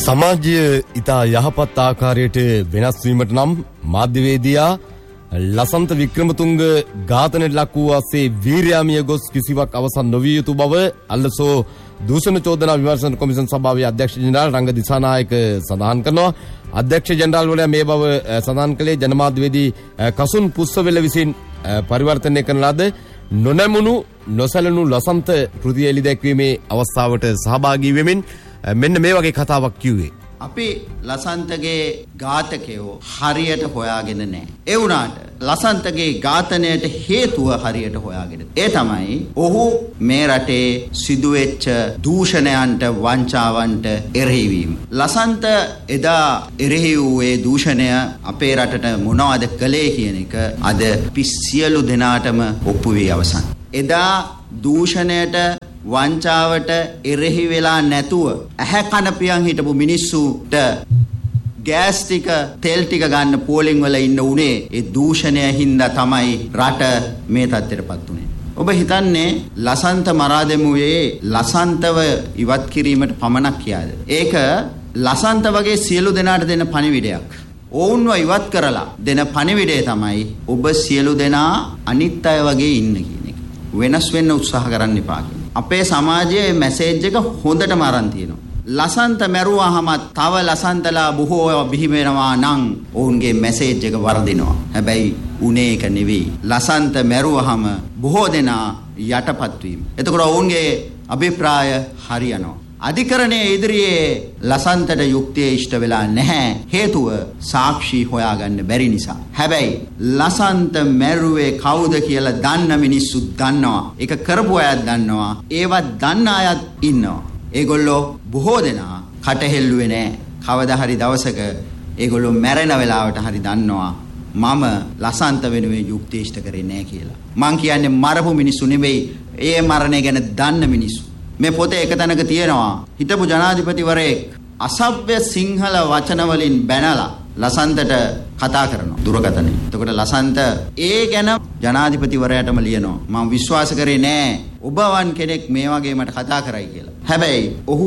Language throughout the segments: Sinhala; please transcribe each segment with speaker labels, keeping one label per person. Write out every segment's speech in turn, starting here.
Speaker 1: සමාජය ඉතා යහපත් ආකාරයට වෙනස් වීමට නම් මාධ්‍යවේදියා ලසන්ත වික්‍රමතුංග ඝාතනයට ලක් වූ අසේ වීර්යාමිය ගොස් කිසිවක් අවසන් නොවිය යුතු බව අල්ලසෝ දූෂණ චෝදනා විමර්ශන කොමිෂන් සභාවේ අධ්‍යක්ෂ ජෙනරාල් රංග දිසානායක සඳහන් කරනවා. අධ්‍යක්ෂ ජෙනරාල් වරයා මේ බව සඳහන් කළේ ජනමාධ්‍යවේදී කසුන් පුස්සවෙල විසින් පරිවර්තනය කරන ලද නොනැමුණු නොසැලුණු ලසන්ත කෘතිය එළි දැක්වීමේ අවස්ථාවට සහභාගී වෙමින් මෙන්න මේ වගේ කතාවක් කිව්වේ.
Speaker 2: අපි ලසන්තගේ ඝාතකයෝ හරියට හොයාගෙන නැහැ. ඒ වුණාට ලසන්තගේ ඝාතනයට හේතුව හරියට හොයාගෙන. ඒ තමයි ඔහු මේ රටේ සිදුවෙච්ච දූෂණයන්ට වංචාවන්ට එරෙහි වීම. ලසන්ත එදා එරෙහි වූ ඒ දූෂණය අපේ රටට මොනවද කළේ කියන එක අද අපි සියලු දෙනාටම ඔප්පු වී අවසන්. එදා දූෂණයට වංචාවට එරෙහි වෙලා නැතුව ඇහැ කන පියන් හිටපු මිනිස්සුට ගෑස් ටික තෙල් ටික ගන්න පෝලිං වල ඉන්න උනේ ඒ දූෂණය හින්දා තමයි රට මේ තත්ත්වයටපත් උනේ. ඔබ හිතන්නේ ලසන්ත මරා දෙමුවේ ලසන්තව ඉවත් කිරීමට පමණක් කියාද? ඒක ලසන්ත වගේ සියලු දෙනාට දෙන පණිවිඩයක්. ඔවුන්ව ඉවත් කරලා දෙන පණිවිඩය තමයි ඔබ සියලු දෙනා අනිත් අය වගේ ඉන්න කියන එක. වෙනස් වෙන්න උත්සාහ කරන්න එපා කියන. අපේ සමාජයේ මැසේජ් එක හොඳටම අරන් තියෙනවා. ලසන්ත මැරුවාම තව ලසන්තලා බොහෝ බිහි වෙනවා නම් ඔවුන්ගේ මැසේජ් එක වර්ධිනවා. හැබැයි උනේ ඒක නෙවෙයි. ලසන්ත මැරුවාම බොහෝ දෙනා යටපත් වීම. එතකොට ඔවුන්ගේ අභිප්‍රාය හරියනවා. අධිකරණයේ ඉදිරියේ ලසන්තට යුක්තිය ඉෂ්ට වෙලා නැහැ. හේතුව සාක්ෂි හොයාගන්න බැරි නිසා. හැබැයි ලසන්ත මැරුවේ කවුද කියලා දන්න මිනිස්සු දන්නවා. ඒක කරපු අයත් දන්නවා. ඒවත් දන්න අයත් ඉන්නවා. ඒගොල්ලෝ බොහෝ දෙනා කටහෙල්ලුවේ නැහැ. කවදා හරි දවසක ඒගොල්ලෝ මැරෙන වෙලාවට හරි දන්නවා මම ලසන්ත වෙනුවෙන් යුක්තිය ඉෂ්ට කරේ නැහැ කියලා. මං කියන්නේ මරපු මිනිස්සු නෙවෙයි. ඒ මරණය ගැන දන්න මිනිස්සු. මේ පොතේ එක තැනක තියෙනවා හිටපු ජනාධිපතිවරයෙක් අසභ්‍ය සිංහල වචන වලින් බැනලා ලසන්තට කතා කරනවා දුරකථනයේ. එතකොට ලසන්ත ඒ ගැන ජනාධිපතිවරයාටම ලියනවා මම විශ්වාස කරේ නෑ ඔබ වන් කෙනෙක් මේ වගේ මට කතා කරයි කියලා. හැබැයි ඔහු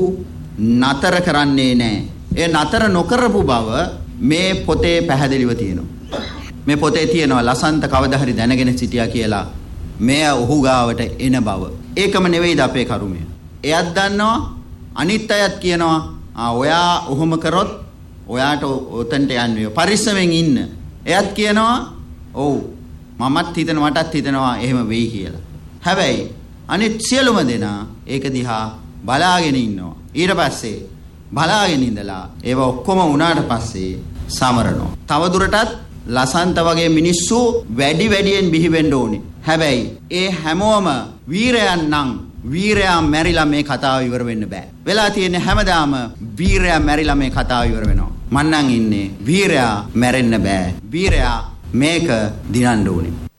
Speaker 2: නතර කරන්නේ නෑ. ඒ නතර නොකරපු බව මේ පොතේ පැහැදිලිව තියෙනවා. මේ පොතේ තියෙනවා ලසන්ත කවදා හරි දැනගෙන සිටියා කියලා මෙය ඔහු ගාවට එන බව. ඒකම නෙවෙයිද අපේ කරුමය. එයත් දන්නවා අනිත් අයත් කියනවා ඔයා ඔහොම කරොත් ඔයාට ඔතනට යන්නේ පරිස්සමෙන් ඉන්න. එයත් කියනවා ඔව් මමත් හිතනවා මටත් හිතනවා එහෙම වෙයි කියලා. හැබැයි අනිත් සියලුම දෙනා ඒක දිහා බලාගෙන ඉන්නවා. ඊට පස්සේ බලාගෙන ඉඳලා ඒව ඔක්කොම වුණාට පස්සේ සමරනවා. තවදුරටත් ලසන්ත වගේ මිනිස්සු වැඩි වැඩියෙන් බිහි වෙන්න ඕනේ. හැබැයි ඒ හැමෝම වීරයන් නම් වීරයා මැරිලා මේ කතාව ඉවර වෙන්න බෑ. වෙලා තියෙන්නේ හැමදාම වීරයා මැරිලා මේ කතාව ඉවර වෙනවා. මං නම් ඉන්නේ වීරයා මැරෙන්න බෑ. වීරයා මේක දිනන්න ඕනේ.